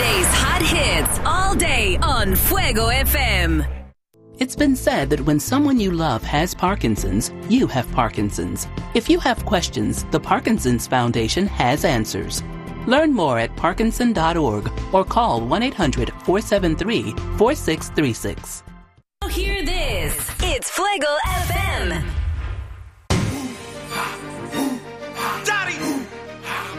Today's hot hits all day on Fuego FM. It's been said that when someone you love has Parkinson's, you have Parkinson's. If you have questions, the Parkinson's Foundation has answers. Learn more at parkinson.org or call 1-800-473-4636. Hear this. It's Fuego FM.